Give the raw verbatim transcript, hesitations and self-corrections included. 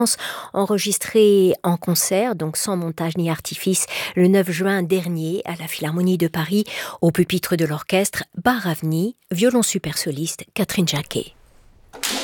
enregistré en concert, donc sans montage ni artifice, le neuf juin dernier à la Philharmonie de Paris, au pupitre de l'orchestre Bar Avni, violon super soliste Catherine Jacquet.